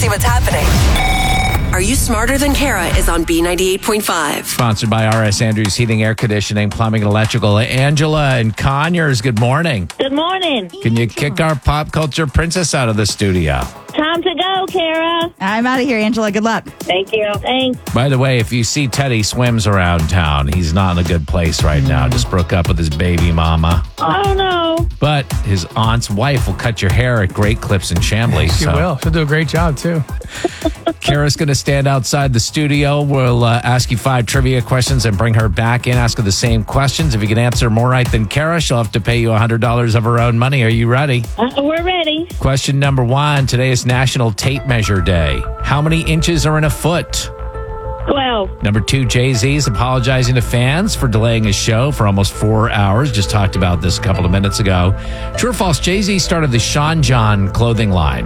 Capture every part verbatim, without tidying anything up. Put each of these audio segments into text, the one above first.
see what's happening. Are You Smarter Than Kara is on B ninety-eight point five. Sponsored by R S Andrews Heating, Air Conditioning, Plumbing, and Electrical. Angela and Conyers, good morning. Good morning. Can you kick our pop culture princess out of the studio? Time to go, Kara. I'm out of here, Angela. Good luck. Thank you. Thanks. By the way, if you see Teddy Swims around town, he's not in a good place right now. Just broke up with his baby mama. Oh, no. But his aunt's wife will cut your hair at Great Clips in Chambly. She so. will. She'll do a great job, too. Kara's going to stand outside the studio. We'll uh, ask you five trivia questions and bring her back in, ask her the same questions. If you can answer more right than Kara, she'll have to pay you one hundred dollars of her own money. Are you ready? Uh, we're ready. Question number one. Today is National Tape Measure Day. How many inches are in a foot? twelve. Number two, Jay-Z is apologizing to fans for delaying his show for almost four hours. Just talked about this a couple of minutes ago. True or false, Jay-Z started the Sean John clothing line.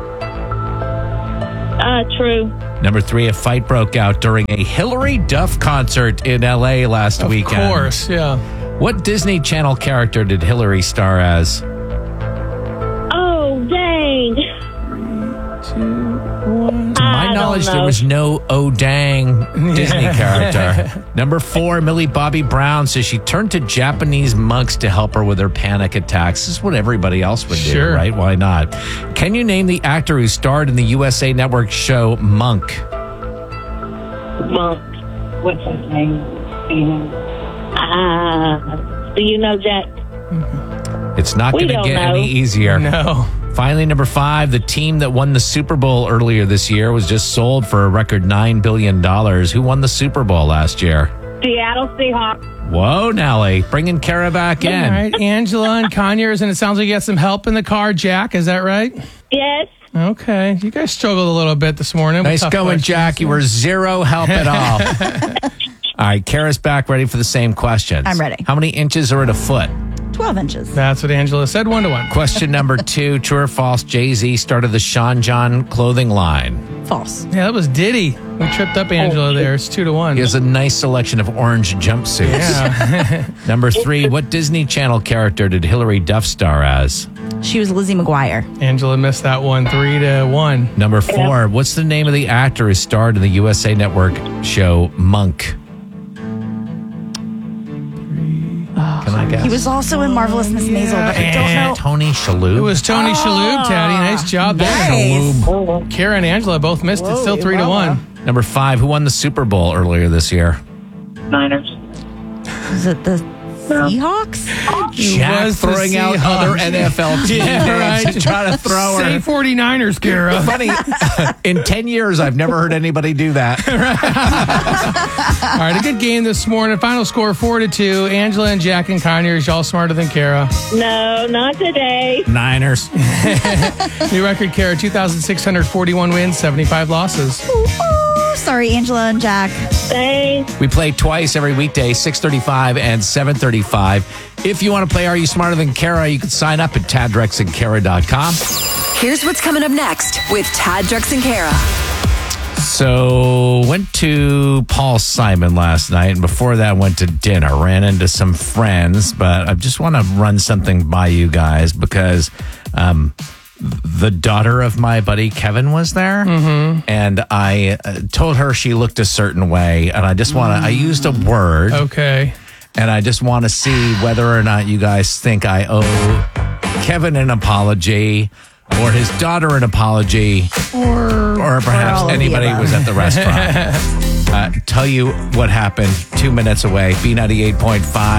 Uh, true. Number three, a fight broke out during a Hillary Duff concert in L A last Of weekend. Of course, yeah. What Disney Channel character did Hillary star as? Oh, dang. To my knowledge, there was no oh dang Disney character. Number four, Millie Bobby Brown says she turned to Japanese monks to help her with her panic attacks. This is what everybody else would do, Sure. right? Why not? Can you name the actor who starred in the U S A Network show Monk? Monk. What's his name? Ah, do you know, Jack? It's not We going to don't get know. any easier. No. Finally, number five, the team that won the Super Bowl earlier this year was just sold for a record nine billion dollars. Who won the Super Bowl last year? Seattle Seahawks. Whoa, Nelly, bringing Kara back in. All right, Angela and Conyers, and it sounds like you got some help in the car, Jack. Is that right? Yes. Okay. You guys struggled a little bit this morning. with Nice tough going, questions. Jack. You were zero help at all. All right, Kara's back, ready for the same questions. I'm ready. How many inches are in a foot? twelve inches. That's what Angela said, one to one. Question number two, true or false, Jay-Z started the Sean John clothing line. False. Yeah, that was Diddy. We tripped up Angela there. It's two to one. He has a nice selection of orange jumpsuits. Yeah. Number three, what Disney Channel character did Hillary Duff star as? She was Lizzie McGuire. Angela missed that one, three to one. Number four, what's the name of the actor who starred in the U S A Network show Monk? Can I guess? He was also in Marvelous Miss Maisel, but I don't know. Tony Shalhoub. It was Tony Shalhoub, Taddy. Nice job there. Nice. Kara and Angela both missed it. Still three to one. Number five, who won the Super Bowl earlier this year? Niners. Was it the Seahawks? Jack was the throwing out Seahawks. other N F L teams Yeah, right. to try to throw Say her. forty-niners, Kara. Funny, in ten years, I've never heard anybody do that. All right, a good game this morning. Final score four to two. Angela and Jack and Conyers, y'all smarter than Kara. No, not today. Niners. New record, Kara, two thousand six hundred forty-one wins, seventy-five losses. Ooh, sorry, Angela and Jack. Thanks. We play twice every weekday, six thirty-five and seven thirty-five. If you want to play Are You Smarter Than Kara, you can sign up at tad drex and kara dot com. Here's what's coming up next with Tad, Drex, and Kara. So, went to Paul Simon last night, and before that, went to dinner. Ran into some friends, but I just want to run something by you guys because um, the daughter of my buddy Kevin was there, mm-hmm. and I uh, told her she looked a certain way, and I just want to, I used a word, Okay. and I just want to see whether or not you guys think I owe Kevin an apology or his daughter an apology, Or, or perhaps all of the anybody who above. was at the restaurant. uh, tell you what happened two minutes away. B ninety-eight point five.